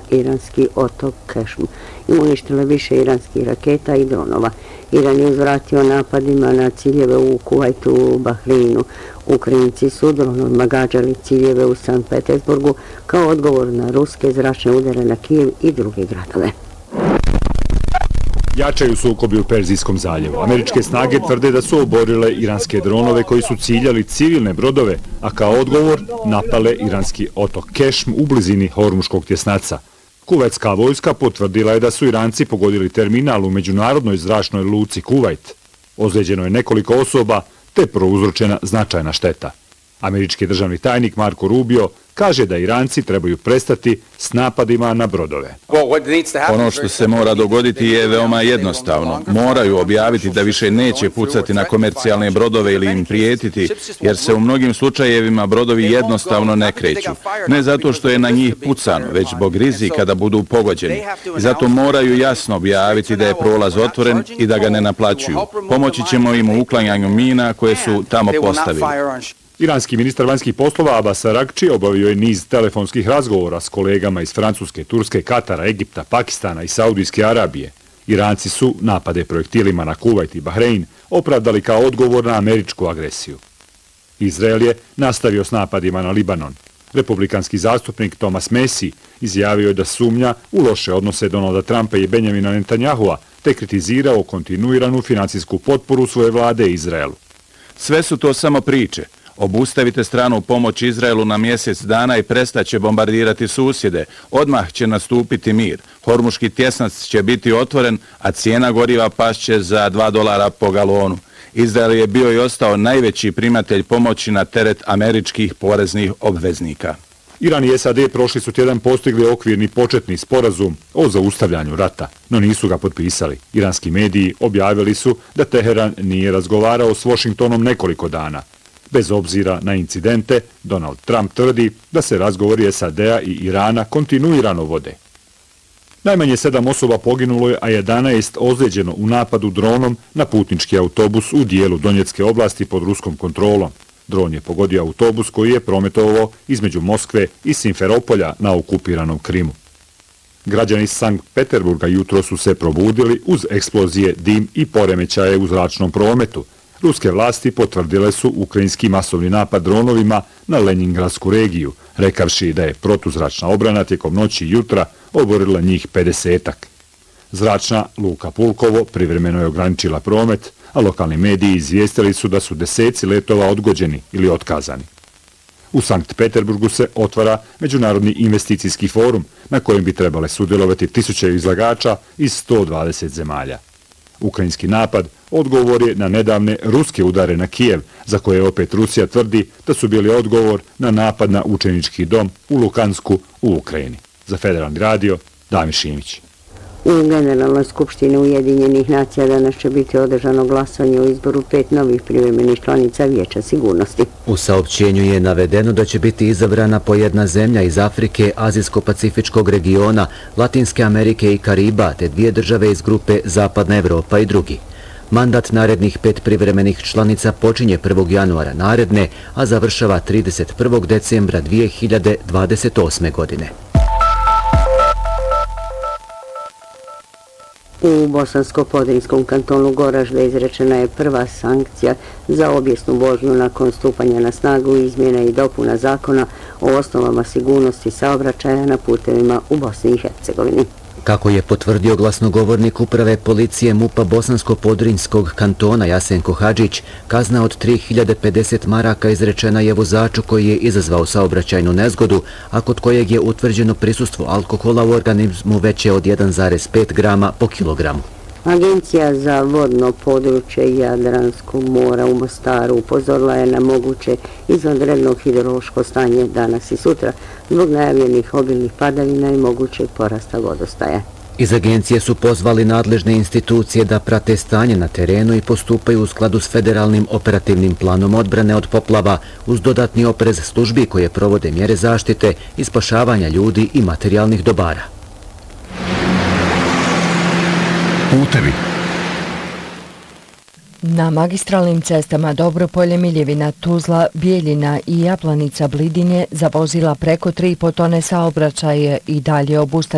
iranski otok Kešm i uništile više iranskih raketa i dronova. Iran je uzvratio napadima na ciljeve u Kuvajtu, Bahreinu. Ukrajinci su dronovima gađali ciljeve u Sankt Petersburgu kao odgovor na ruske zračne udare na Kijev i druge gradove. Jačaju sukobi u Perzijskom zaljevu. Američke snage tvrde da su oborile iranske dronove koji su ciljali civilne brodove, a kao odgovor napale iranski otok Kešm u blizini Hormuškog tjesnaca. Kuvajtska vojska potvrdila je da su Iranci pogodili terminal u međunarodnoj zračnoj luci Kuvajt. Ozlijeđeno je nekoliko osoba te prouzročena značajna šteta. Američki državni tajnik Marco Rubio kaže da Iranci trebaju prestati s napadima na brodove. Ono što se mora dogoditi je veoma jednostavno. Moraju objaviti da više neće pucati na komercijalne brodove ili im prijetiti, jer se u mnogim slučajevima brodovi jednostavno ne kreću. Ne zato što je na njih pucano, već zbog rizika da budu pogođeni. I zato moraju jasno objaviti da je prolaz otvoren i da ga ne naplaćuju. Pomoći ćemo im u uklanjanju mina koje su tamo postavili. Iranski ministar vanjskih poslova Abbas Araghči obavio je niz telefonskih razgovora s kolegama iz Francuske, Turske, Katara, Egipta, Pakistana i Saudijske Arabije. Iranci su napade projektilima na Kuvajt i Bahrein opravdali kao odgovor na američku agresiju. Izrael je nastavio s napadima na Libanon. Republikanski zastupnik Thomas Massie izjavio je da sumnja u loše odnose Donalda Trumpa i Benjamina Netanyahua te kritizirao kontinuiranu financijsku potporu svoje vlade Izraelu. Sve su to samo priče. Obustavite stranu pomoć Izraelu na mjesec dana i prestaće bombardirati susjede. Odmah će nastupiti mir. Hormuški tjesnac će biti otvoren, a cijena goriva pašće za $2 po galonu. Izrael je bio i ostao najveći primatelj pomoći na teret američkih poreznih obveznika. Iran i SAD prošli su tjedan postigli okvirni početni sporazum o zaustavljanju rata, no nisu ga potpisali. Iranski mediji objavili su da Teheran nije razgovarao s Washingtonom nekoliko dana. Bez obzira na incidente, Donald Trump tvrdi da se razgovori SAD-a i Irana kontinuirano vode. Najmanje 7 osoba poginulo je, a 11 ozlijeđeno u napadu dronom na putnički autobus u dijelu Donjecke oblasti pod ruskom kontrolom. Dron je pogodio autobus koji je prometovao između Moskve i Simferopolja na okupiranom Krimu. Građani Sankt Peterburga jutro su se probudili uz eksplozije, dim i poremećaje u zračnom prometu. Ruske vlasti potvrdile su ukrajinski masovni napad dronovima na Leningradsku regiju, rekavši da je protuzračna obrana tijekom noći i jutra oborila njih 50-ak. Zračna luka Pulkovo privremeno je ograničila promet, a lokalni mediji izvijestili su da su deseci letova odgođeni ili otkazani. U Sankt Peterburgu se otvara Međunarodni investicijski forum na kojem bi trebale sudjelovati tisuće izlagača iz 120 zemalja. Ukrajinski napad odgovor je na nedavne ruske udare na Kijev, za koje opet Rusija tvrdi da su bili odgovor na napad na učenički dom u Lukansku u Ukrajini. Za Federalni radio, Damir Šimić. U Generalnoj skupštini Ujedinjenih nacija danas će biti održano glasanje o izboru 5 novih privremenih članica Vijeća sigurnosti. U saopćenju je navedeno da će biti izabrana po jedna zemlja iz Afrike, Azijsko-Pacifičkog regiona, Latinske Amerike i Kariba, te 2 države iz grupe Zapadna Evropa i drugi. Mandat narednih 5 privremenih članica počinje 1. januara naredne, a završava 31. decembra 2028. godine. U Bosansko-Podrinjskom kantonu Goražde izrečena je prva sankcija za obijesnu vožnju nakon stupanja na snagu izmjena i dopuna zakona o osnovama sigurnosti saobraćaja na putevima u Bosni i Hercegovini. Kako je potvrdio glasnogovornik uprave policije MUP-a Bosansko-Podrinjskog kantona Jasenko Hadžić, kazna od 3050 maraka izrečena je vozaču koji je izazvao saobraćajnu nezgodu, a kod kojeg je utvrđeno prisustvo alkohola u organizmu veće od 1,5 grama po kilogramu. Agencija za vodno područje Jadranskog mora u Mostaru upozorila je na moguće izvanredno hidrološko stanje danas i sutra zbog najavljenih obilnih padavina i mogućeg porasta vodostaja. Iz agencije su pozvali nadležne institucije da prate stanje na terenu i postupaju u skladu s federalnim operativnim planom odbrane od poplava uz dodatni oprez službi koje provode mjere zaštite i spašavanja ljudi i materijalnih dobara. Putevi. Na magistralnim cestama Dobropolje, Miljevina, Tuzla, Bijeljina i Japlanica, Blidinje za vozila preko 3,5 tone saobraćaje i dalje obustavljeno.